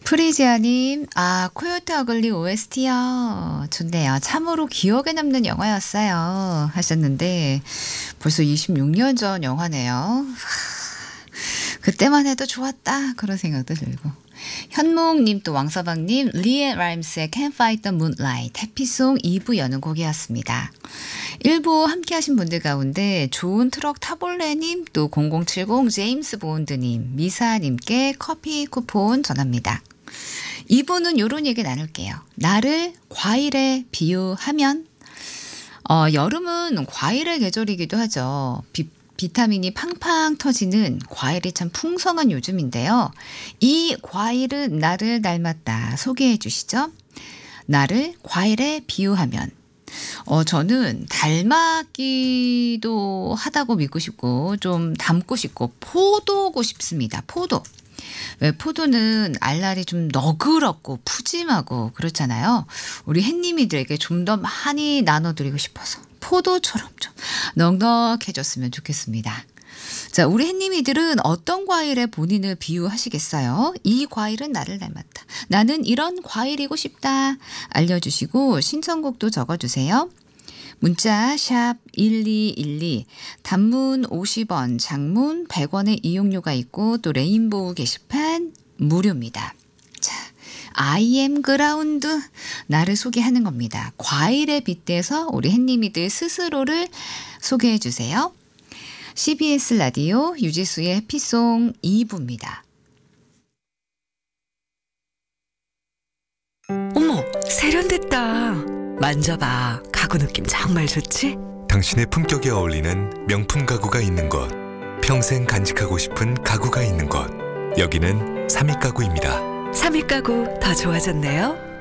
프리지아님, 코요테 어글리 OST요. 좋네요. 참으로 기억에 남는 영화였어요. 하셨는데, 벌써 26년 전 영화네요. 그때만 해도 좋았다. 그런 생각도 들고. 현몽님 또 왕서방님, 리에 라임스의 Can't Fight the Moonlight, 해피송 2부 여는 곡이었습니다. 1부 함께 하신 분들 가운데 좋은 트럭 타볼레님, 또 0070 제임스 본드님, 미사님께 커피 쿠폰 전합니다. 2부는 요런 얘기 나눌게요. 나를 과일에 비유하면 여름은 과일의 계절이기도 하죠. 비타민이 팡팡 터지는 과일이 참 풍성한 요즘인데요. 이 과일은 나를 닮았다. 소개해 주시죠. 나를 과일에 비유하면 저는 닮았기도 하다고 믿고 싶고 좀 닮고 싶고 포도고 싶습니다. 포도. 왜 포도는 알알이 좀 너그럽고 푸짐하고 그렇잖아요. 우리 햇님이들에게 좀 더 많이 나눠드리고 싶어서 포도처럼 좀 넉넉해졌으면 좋겠습니다. 자, 우리 햇님이들은 어떤 과일에 본인을 비유하시겠어요? 이 과일은 나를 닮았다. 나는 이런 과일이고 싶다. 알려주시고 신청곡도 적어주세요. 문자 샵 1212, 단문 50원, 장문 100원의 이용료가 있고 또 레인보우 게시판 무료입니다. 자, I am 그라운드, 나를 소개하는 겁니다. 과일에 빗대서 우리 햇님이들 스스로를 소개해 주세요. CBS 라디오 유지수의 해피송 2부입니다. 어머, 세련됐다. 만져봐. 가구 느낌 정말 좋지? 당신의 품격에 어울리는 명품 가구가 있는 곳, 평생 간직하고 싶은 가구가 있는 곳, 여기는 삼익가구입니다. 삼익 가구 더 좋아졌네요.